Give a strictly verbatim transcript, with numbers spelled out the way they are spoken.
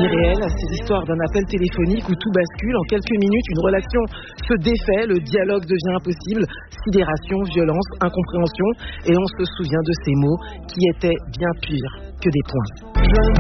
irréel, ces histoires d'un appel téléphonique où tout bascule. En quelques minutes, une relation se défait, le dialogue devient impossible. Sidération, violence, incompréhension. Et on se souvient de ces mots qui étaient bien pires que des poings.